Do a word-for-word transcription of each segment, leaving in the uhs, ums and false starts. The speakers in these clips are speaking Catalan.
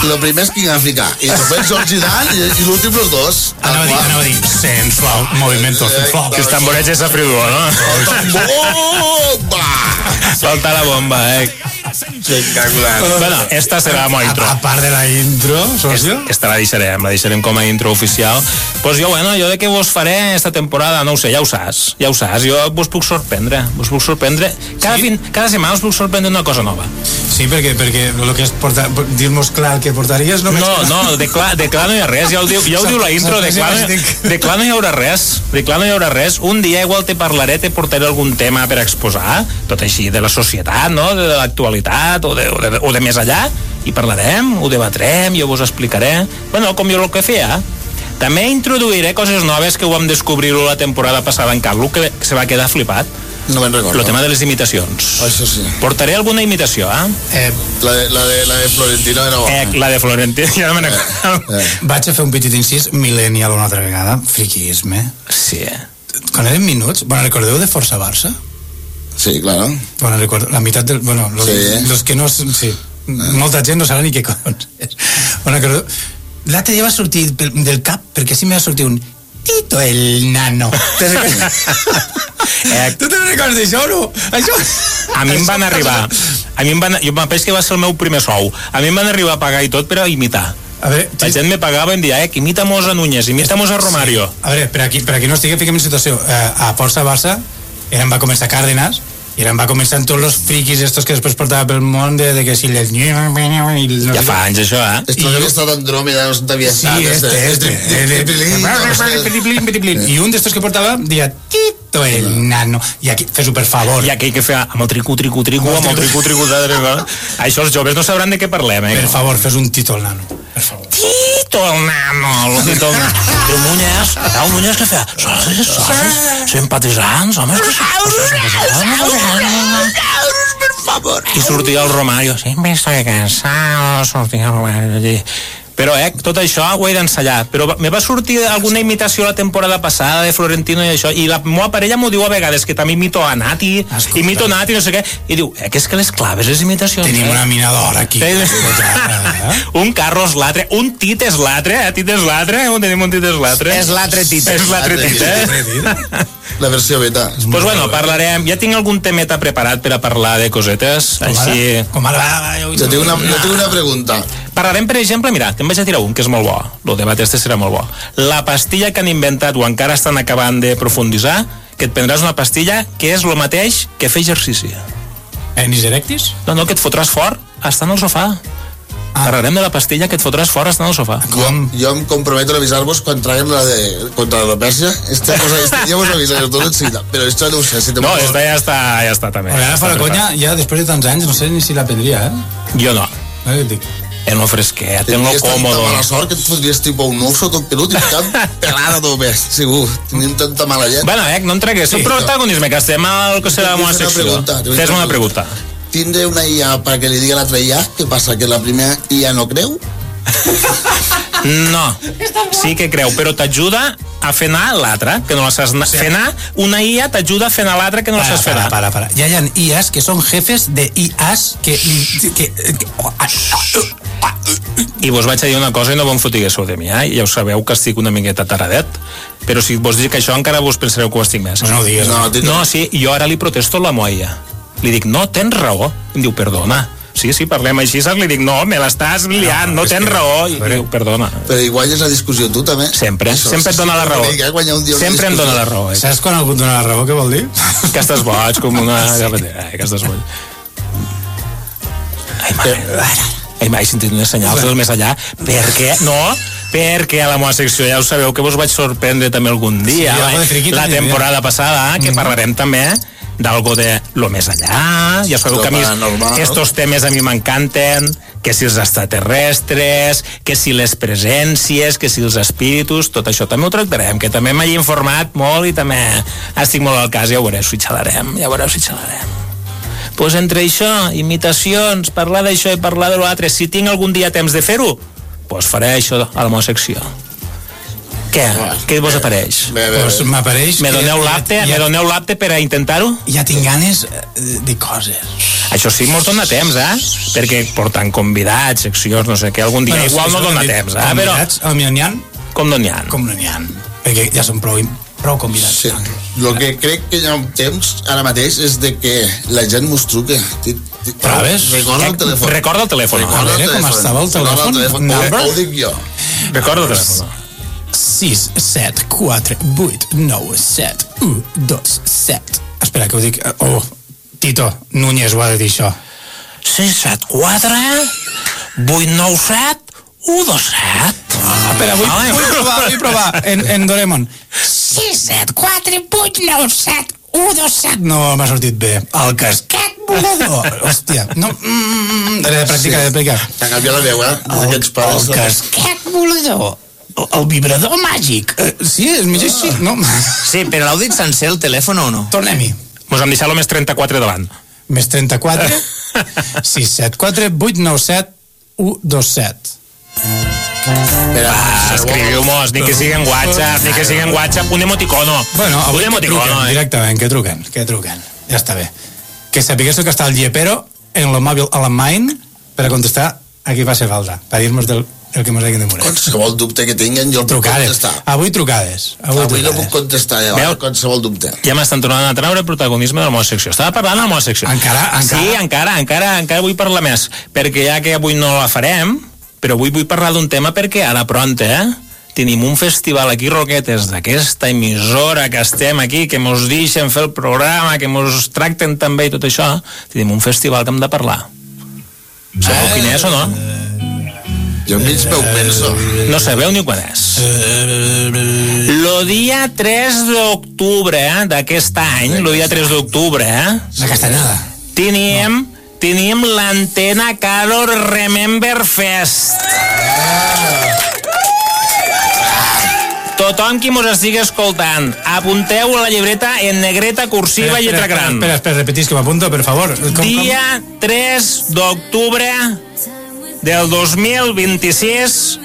Lo primer és King África, i després George Dan, i, i l'últim los dos. Anava a dir, anava a dir, sensual, movimiento sensual. Que és tamboreig esa fridua, no? Bomba! Solta la bomba, eh? Bueno, esta serà la intro. A part de la intro, socio? Esta la deixarem, la deixarem com a intro oficial. Pues jo, bueno, jo de què vos faré esta temporada, no ho sé, ja ho saps, ja ho saps, jo vos puc sorprendre, vos puc sorprendre, cada, Sí? fin, cada setmana us puc sorprendre una cosa nova. Sí, perquè, perquè el que és portar, dir-nos clar el que portaries no... No, no, de clar, de clar no hi ha res, ja ho diu, ja ho diu la intro, de clar, no, de clar no hi haurà res, de clar no hi haurà res. Un dia igual te parlaré, te portaré algun tema per exposar, tot així, de la societat, no?, de l'actualitat, o de, o de, o de més allà, i parlarem, ho debatrem, jo vos explicaré, bueno, com jo el que feia. També introduiré coses noves que ho vam descobrir la temporada passada en Carlo, que se va quedar flipat. No me'n recordo. El tema de les imitacions. Això sí. Portaré alguna imitació, eh? Eh, La de, la de, la de Florentino era bona. Eh, la de Florentino, ja no me'n recordo. Eh. vaig a fer un petit incís millennial una altra vegada, friquisme. Sí, eh? Quan eren minuts, bueno, recordeu de Força Barça? Sí, claro. Bueno, recordo, la meitat del... Bueno, los, Sí. los que no... Sí, molta gent no sabrà ni què collons és. Bueno, recordo... L'altre dia va sortir pel- del cap, perquè sí m'ha sortit un... Tito el nano. Te'n recordes? Eh, Tu te'n recordes d'això o no? Això... A mi em van arribar... A mi em van... Jo em penso que va ser el meu primer sou. A mi em van arribar a pagar i tot per a imitar. A veure, La gent me pagava i em deia, eh, que imita-mos a Núñez, imita-mos a Romario. a veure, per aquí, per aquí no estigui, fiquem en situació. Eh, a Força Barça, eren va començar Cárdenas, i eren va començar tots els friquis estos que després portava pel món de, de que si les... Ja fa anys això, eh? Esto que està d'Andròmeda, no t'havia Sí, este, este. I un d'estos que portava dia Tito el nano. I aquí, fes-ho per favor. I aquell que feia amb el tricu, tricu, tricu, amb el tricu, tricu, tricu. Això els joves no sabran de què parlem, eh? Per favor, fes un Tito el nano. Per favor. Tito el nano, el Tito el nano. El Núñez, el Núñez que feia socis, simpatitzants, homes que Per favor. I sortia el Romario, sempre estoy cansado, sortia el Romario allí. Però, eh, tot això ho he d'ensenyar. Però me va sortir alguna imitació la temporada passada de Florentino i això, i la meva parella m'ho diu a vegades, que també imito a Nati, Escolta. imito Nati, no sé què, i diu, eh, que és que les claves, les imitacions... Tenim eh? una minadora aquí. Un Carlos Latre, un Tites Latre, eh? Tites Latre, on tenim un Tites Latre? És Latre Tites. És Latre Tites. La versió beta. Pues bueno, parlarem, ja tinc algun temeta preparat per a parlar de cosetes, Com ara? així... Com ara? Jo tinc una, jo tinc una pregunta. Parlarem, per exemple, mira, te'n vaig a tirar un que és molt bo, el debat este serà molt bo. La pastilla que han inventat o encara estan acabant de profunditzar, que et prendràs una pastilla que és el mateix que fer exercici. Enis erectis? No, no, que et fotràs fort estant al sofà. Ah. Parlarem de la pastilla que et fotràs fort estant al sofà. Jo, jo em comprometo a avisar-vos quan traguem la de contra l'alopècia. Esta cosa, esta, ja vos avisaré tot enseguida, però esto no ho sé. Si te No, esta ja està, ja està també. Ara fa la conya, ja després de tants anys, no sé ni si la prendria, eh? Jo no. No, què et dic? En lo fresquet, en lo Tindries tanta còmodo. mala sort que et fotries tipus un oso tot pelut i ficat pelada tot bé, segur. Tenim tanta mala llet. Bueno, eh, no em tregues el protagonisme, que estem al que serà la meva secció. Fes-me una pregunta. Tindré una I A para que li digui a l'altra I A què passa, que la primera I A no creu? No, sí que creu, però t'ajuda a fer anar l'altra, que no la saps anar. Fer anar, una I A t'ajuda a fer anar l'altra, que no la Para, saps fer para, anar. para, para. Ya hayan I As que son jefes de I As que... que, que I vos vaig a dir una cosa i no vos fotiguéssiu de mi, eh? Ja ho sabeu que estic una miqueta taradet, però si vos dic això encara vos pensareu que ho estic més. No ho digues. No, ti- No, sí, jo ara li protesto a la meva I A. Li dic, no, tens raó. Em diu, perdona. Sí, sí, parlem així, saps? Li dic, no, me l'estàs liant, no, és tens que- raó. I veure. diu, perdona. Però igual és la discussió tu també. Sempre, Això, sempre et dona la raó. que guanyar un dia una Sempre em dona la discussió. raó. Eh? Saps quan algú et dona la raó, què vol dir? Que estàs boig, com una carretera, eh, que estàs boig. Ai, mare, ai, mai sentit unes senyals del més allà. Per què? No, perquè a la meva secció ja ho sabeu que vos vaig sorprendre també algun dia. Sí, algo de eh? friquita, La ja, temporada passada, que Mhm. parlarem també d'algo de lo més allà. Ja sabeu Lo que a mi paranormal. estos temes a mi m'encanten, que si els extraterrestres, que si les presències, que si els espíritus, tot això també ho tractarem, que també m'he informat molt i també estic molt al cas, ja ho veureu si xalarem, ja veureu si xalarem. Pues entre això, imitacions, parlar d'això i parlar de l'altre, si tinc algun dia temps de fer-ho, pues faré això a la meva secció. Què? Què vos apareix? Bé, bé, Pues bé. m'apareix... Me que doneu ja- l'apte? ja- Me doneu l'apte per a intentar-ho? Ja tinc ganes eh, de coses. Això sí, mos dona temps, eh? Perquè portant convidats, seccions, no sé què, algun dia Bueno, igual sí, no això dona ho hem dit. temps, eh? Però Convidats, a mi n'hi ha, com no n'hi ha? com no n'hi ha. Perquè ja són prou, prou convidats. Sí. El que crec que hi ha un temps ara mateix és de que la gent mos truque. Ti- ti- Proves? Recorda el telèfon. Recorda el telèfon. Recorda A veure el com telèfon. estava el Recorda telèfon. telèfon. Number? Ho, ho dic jo. Recorda el telèfon. sis, set, quatre, vuit, nou, set, u, dos, set. Espera, que ho dic... Oh, Tito Núñez ho ha de dir, això. sis set quatre vuit nou set u dos set. Ah, espera, vull, Ai. vull provar, vull provar. En, en Doraemon. sis, set, quatre, vuit, nou, set, u, dos, set. No m'ha sortit bé. El casquet volador. Hòstia. No, mm, he de practicar, he de practicar. T'ha canviat la veu, eh? Aquests pares. El casquet volador. El, el vibrador màgic. Eh, sí, és mig així. No. Sí, però l'heu dit sencer el telèfon o no? Tornem-hi. Mos hem deixat el més trenta-quatre davant. Més trenta-quatre, sis, set, quatre, vuit, nou, set, u, dos, set. Espera, Ah, escriviu-mos, ni que sigui en WhatsApp, ni que sigui en WhatsApp, un emoticono. Bueno, un avui que emoticono, truquen, eh? directament, que truquen, que truquen. Ja està bé. Que sapiguéssiu que està el Llepero en el mòbil a la Main per a contestar a qui faci falta, per dir-nos del, el que mos hagin de morir. qualsevol dubte que tinguen jo el puc Trucades. contestar. Avui trucades. Avui, Avui no trucades. puc contestar ja, Veu? va, qualsevol dubte. Ja m'estan tornant a treure protagonisme de la meva secció. Estava parlant de la meva secció. Encara, encara? Sí, encara, encara, encara vull parlar més. Perquè ja que avui no la farem, però avui vull parlar d'un tema perquè ara pronta, eh? Tenim un festival aquí, Roquetes, d'aquesta emissora que estem aquí, que mos deixen fer el programa, que mos tracten també i tot això. Tenim un festival que hem de parlar. Sabeu quin és o no? Jo mig m'ho penso. No sabeu ni quan és. Lo dia tres d'octubre eh, d'aquest any, lo dia tres d'octubre, eh, La castanyada. teníem, teníem l'Antena Caro Remember Fest. Tothom qui mos estigui escoltant, apunteu a la llibreta en negreta, cursiva i lletra gran. Espera, espera, repetis que m'apunto, per favor. Com, Dia tres d'octubre del dos mil vint-i-sis,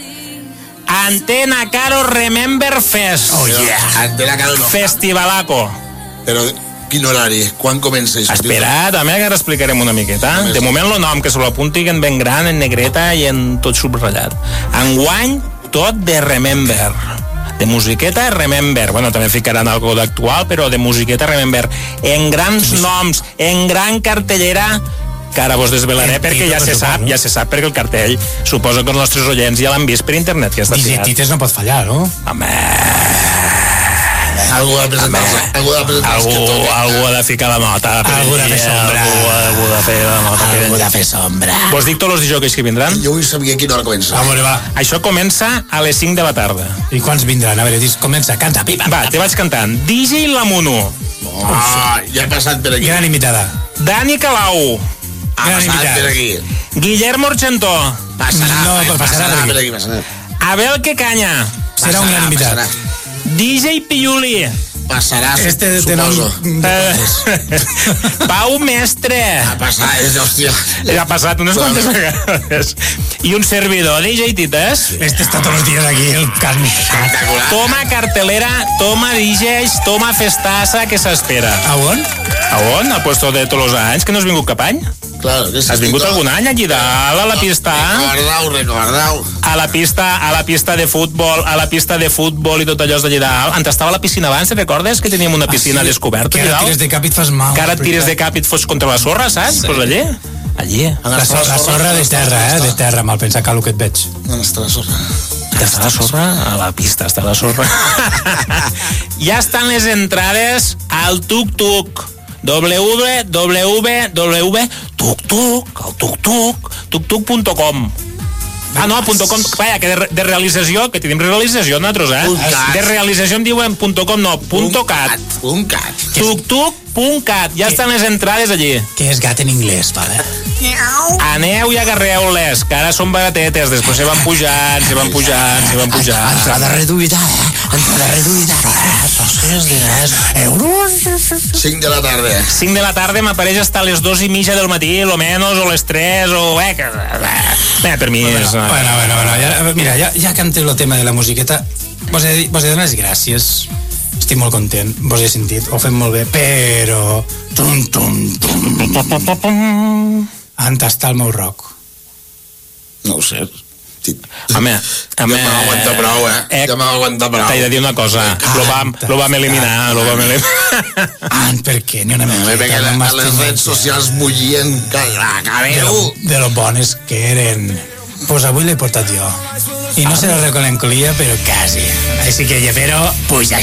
Antena Caro Remember Fest. Oh, yeah. Antena Caro no. Festivalaco. Però quin horari? Quan comença això? Espera, també que ara explicarem una miqueta. De moment el nom, que se l'apunti en ben gran, en negreta i en tot subratllat. Enguany, tot de Remember. De musiqueta Remember. Bueno, també ficaran algo d'actual, però de musiqueta Remember. En grans noms, en gran cartellera, que ara vos desvelaré En perquè Tito, ja se per sap, suposo. ja se sap perquè el cartell, suposo que els nostres oients ja l'han vist per internet, que està D J ficat. Tites no pot fallar, no? Home, Algú ha de presentar-se. Algú ha de presentar-se. algú, algú ha de ficar la nota. Algú ha de fer sombra. Algú, algú ha de fer la nota. Algú de fer sombra. Vos dic tots els dijous que vindran? Jo vull saber a quina hora comença. A veure, va. Això comença a les cinc de la tarda. I quants vindran? A veure, dis, comença, canta, pipa. Va, te vaig cantant. D J Lamuno, Ah, ja ha passat per aquí. Gran invitada. Dani Calau, Ha gran passat invitat. per aquí. Guillermo Argentó, Passarà, No, passarà, passarà per per aquí. aquí. Passarà, Abel Quecanya, Serà un gran invitat. Passarà, D J Piuli, passarà Este té nom... suposo. eh, Pau Mestre, Ha passat, és, hòstia. ja ha passat unes quantes vegades, i un servidor, D J Tites, Este està tots els dies aquí, el Carni. Espectacular. toma cartelera, toma D Js, toma festassa, que s'espera. A on? A on? Al puesto de tots els anys, que no has vingut cap any? Claro, que sí, Has vingut Tito. algun any allí dalt, a la pista? Recordau, recordau. A la pista, a la pista de futbol, a la pista de futbol i tot allò d'allà dalt. On estava la piscina abans, te'n recordes? Que teníem una piscina Ah, sí. descoberta Que allà ara dalt? tires de cap i et fas mal. Que ara et tires de cap i et fos contra la sorra, saps? Sí. Pues allí. Allí. La, so la sorra de terra, eh? De terra, mal pensar que el que et veig. On està la sorra? Està la sorra? A la pista està la sorra. Ja estan les entrades al tuk-tuk. w w w punt tuk-tuk, el tuk-tuk, tuk-tuk punt com. Ah, no, punt .com, vaja, que de, de realització, que tenim realització nosaltres, eh? Punt cat. De realització em diuen punt .com, no, punt cat. Un cat. tuk-tuk punt cat, ja estan les entrades allí. Que és gat en anglès, vale? Aneu i agarreu-les, que ara són baratetes, després se van pujant, se van pujant, se van pujant. Entrada reduïda, eh? Entrada reduïda. Res, socis, diners, euros. cinc de la tarda. cinc de la tarda m'apareix hasta les dos i mitja del matí, lo menos, o les tres, o... Eh, que... Eh, per mi és... Bueno, bueno, bueno, ja, mira, ja, ja que entré el tema de la musiqueta, vos he, vos he donat les gràcies. Estic molt content, vos he sentit, ho fem molt bé, però... Tum, tum, tum. On està el meu rock? No ho sé. Home, home... Ja m'ha aguantat prou, eh? eh ja m'ha aguantat prou. T'he de dir una cosa, lo vam, lo vam eliminar, lo vam eliminar. Ah, per què? Ni una miqueta. No a les redes socials bullien cabello. De, de lo bones que eren. Pues avui l'he portat jo. I no se la recolencolia, però quasi. Així que, ja, però, puja